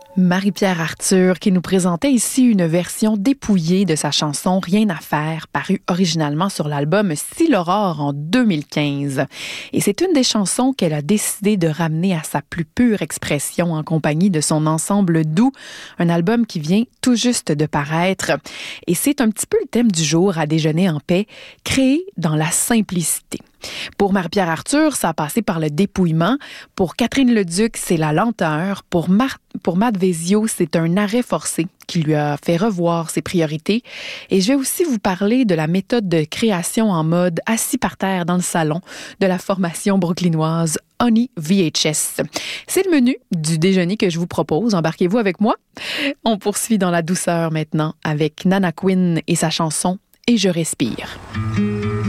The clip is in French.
Marie-Pierre Arthur qui nous présentait ici une version dépouillée de sa chanson « Rien à faire » parue originalement sur l'album « Si l'aurore » en 2015. Et c'est une des chansons qu'elle a décidé de ramener à sa plus pure expression en compagnie de son ensemble doux, un album qui vient tout juste de paraître. Et c'est un petit peu le thème du jour à Déjeuner en paix, créé dans la simplicité. Pour Marie-Pierre Arthur, ça a passé par le dépouillement. Pour Catherine Leduc, c'est la lenteur. Pour Matt Vezio, c'est un arrêt forcé qui lui a fait revoir ses priorités. Et je vais aussi vous parler de la méthode de création en mode assis par terre dans le salon de la formation brooklynoise Honey VHS. C'est le menu du déjeuner que je vous propose. Embarquez-vous avec moi. On poursuit dans la douceur maintenant avec Nana Quinn et sa chanson « Et je respire ».